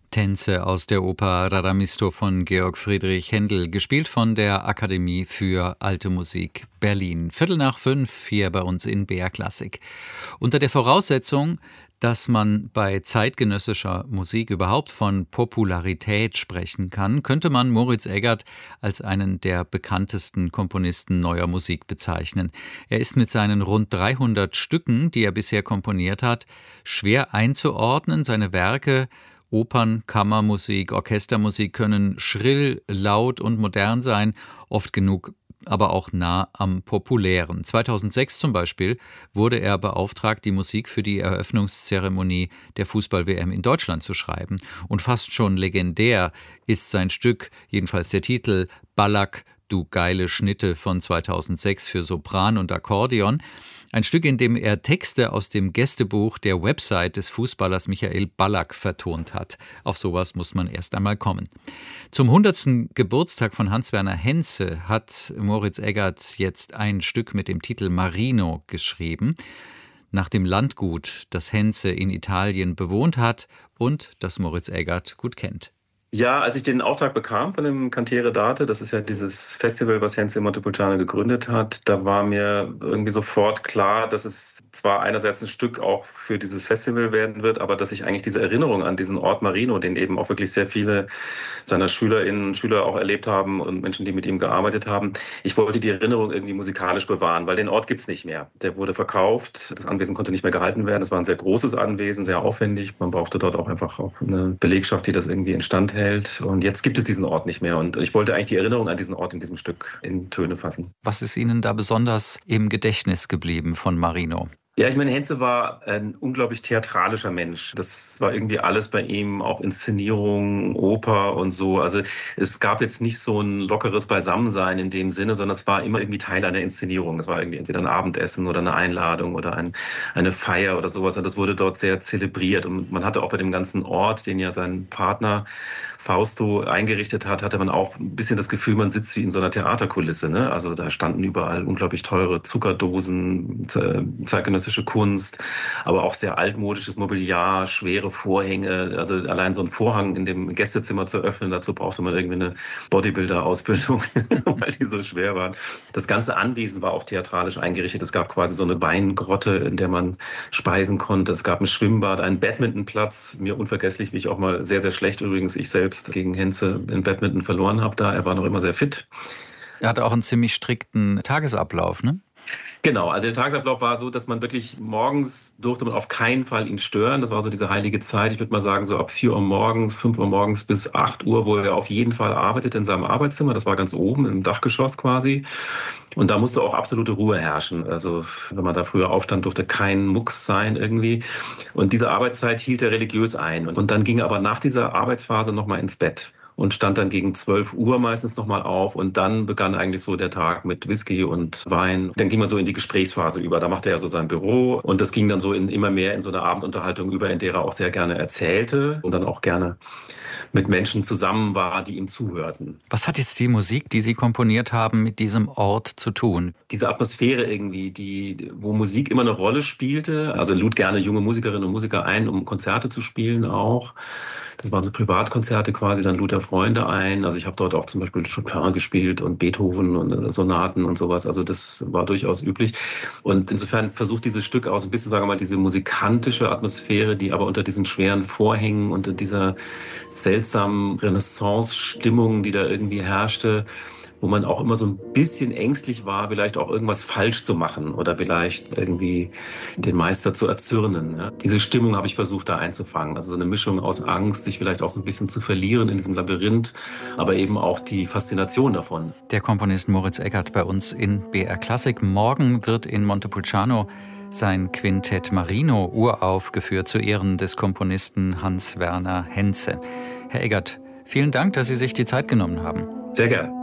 Tänze aus der Oper Radamisto von Georg Friedrich Händel, gespielt von der Akademie für Alte Musik Berlin. 4:45 hier bei uns in BR Klassik. Unter der Voraussetzung, dass man bei zeitgenössischer Musik überhaupt von Popularität sprechen kann, könnte man Moritz Eggert als einen der bekanntesten Komponisten neuer Musik bezeichnen. Er ist mit seinen rund 300 Stücken, die er bisher komponiert hat, schwer einzuordnen. Seine Werke Opern, Kammermusik, Orchestermusik können schrill, laut und modern sein, oft genug aber auch nah am Populären. 2006 zum Beispiel wurde er beauftragt, die Musik für die Eröffnungszeremonie der Fußball-WM in Deutschland zu schreiben. Und fast schon legendär ist sein Stück, jedenfalls der Titel, Ballack, du geile Schnitte von 2006 für Sopran und Akkordeon. Ein Stück, in dem er Texte aus dem Gästebuch der Website des Fußballers Michael Ballack vertont hat. Auf sowas muss man erst einmal kommen. Zum 100. Geburtstag von Hans-Werner Henze hat Moritz Eggert jetzt ein Stück mit dem Titel Marino geschrieben, nach dem Landgut, das Henze in Italien bewohnt hat und das Moritz Eggert gut kennt. Ja, als ich den Auftrag bekam von dem Cantiere d'Arte, das ist ja dieses Festival, was Henze Montepulciano gegründet hat, da war mir irgendwie sofort klar, dass es zwar einerseits ein Stück auch für dieses Festival werden wird, aber dass ich eigentlich diese Erinnerung an diesen Ort Marino, den eben auch wirklich sehr viele seiner Schülerinnen und Schüler auch erlebt haben und Menschen, die mit ihm gearbeitet haben, ich wollte die Erinnerung irgendwie musikalisch bewahren, weil den Ort gibt's nicht mehr. Der wurde verkauft, das Anwesen konnte nicht mehr gehalten werden, es war ein sehr großes Anwesen, sehr aufwendig, man brauchte dort auch einfach auch eine Belegschaft, die das irgendwie instand hält. Und jetzt gibt es diesen Ort nicht mehr. Und ich wollte eigentlich die Erinnerung an diesen Ort in diesem Stück in Töne fassen. Was ist Ihnen da besonders im Gedächtnis geblieben von Marino? Ja, ich meine, Henze war ein unglaublich theatralischer Mensch. Das war irgendwie alles bei ihm, auch Inszenierung, Oper und so. Also es gab jetzt nicht so ein lockeres Beisammensein in dem Sinne, sondern es war immer irgendwie Teil einer Inszenierung. Das war irgendwie entweder ein Abendessen oder eine Einladung oder eine Feier oder sowas. Und das wurde dort sehr zelebriert. Und man hatte auch bei dem ganzen Ort, den ja sein Partner Fausto eingerichtet hat, hatte man auch ein bisschen das Gefühl, man sitzt wie in so einer Theaterkulisse, ne? Also da standen überall unglaublich teure Zuckerdosen, zeitgenössische Kunst, aber auch sehr altmodisches Mobiliar, schwere Vorhänge. Also allein so ein Vorhang in dem Gästezimmer zu öffnen, dazu brauchte man irgendwie eine Bodybuilder-Ausbildung, weil die so schwer waren. Das ganze Anwesen war auch theatralisch eingerichtet. Es gab quasi so eine Weingrotte, in der man speisen konnte. Es gab ein Schwimmbad, einen Badmintonplatz. Mir unvergesslich, wie ich auch mal sehr, sehr schlecht übrigens, ich selbst gegen Henze in Badminton verloren habe da. Er war noch immer sehr fit. Er hatte auch einen ziemlich strikten Tagesablauf, ne? Genau, also der Tagesablauf war so, dass man wirklich morgens durfte man auf keinen Fall ihn stören. Das war so diese heilige Zeit. Ich würde mal sagen, so ab 4 Uhr morgens, 5 Uhr morgens bis 8 Uhr, wo er auf jeden Fall arbeitet in seinem Arbeitszimmer. Das war ganz oben im Dachgeschoss quasi. Und da musste auch absolute Ruhe herrschen. Also wenn man da früher aufstand, durfte kein Mucks sein irgendwie. Und diese Arbeitszeit hielt er religiös ein. Und dann ging er aber nach dieser Arbeitsphase nochmal ins Bett und stand dann gegen 12 Uhr meistens nochmal auf und dann begann eigentlich so der Tag mit Whisky und Wein. Dann ging man so in die Gesprächsphase über. Da machte er so sein Büro und das ging dann so immer mehr in so eine Abendunterhaltung über, in der er auch sehr gerne erzählte und dann auch gerne mit Menschen zusammen war, die ihm zuhörten. Was hat jetzt die Musik, die Sie komponiert haben, mit diesem Ort zu tun? Diese Atmosphäre irgendwie, wo Musik immer eine Rolle spielte. Also er lud gerne junge Musikerinnen und Musiker ein, um Konzerte zu spielen auch. Das waren so Privatkonzerte quasi, dann lud er Freunde ein. Also ich habe dort auch zum Beispiel Chopin gespielt und Beethoven und Sonaten und sowas. Also das war durchaus üblich. Und insofern versucht dieses Stück auch so ein bisschen, sagen wir mal, diese musikantische Atmosphäre, die aber unter diesen schweren Vorhängen, unter dieser seltsamen Renaissance-Stimmung, die da irgendwie herrschte, wo man auch immer so ein bisschen ängstlich war, vielleicht auch irgendwas falsch zu machen oder vielleicht irgendwie den Meister zu erzürnen. Ja. Diese Stimmung habe ich versucht da einzufangen. Also so eine Mischung aus Angst, sich vielleicht auch so ein bisschen zu verlieren in diesem Labyrinth, aber eben auch die Faszination davon. Der Komponist Moritz Eggert bei uns in BR Klassik. Morgen wird in Montepulciano sein Quintett Marino uraufgeführt zu Ehren des Komponisten Hans-Werner Henze. Herr Eggert, vielen Dank, dass Sie sich die Zeit genommen haben. Sehr gerne.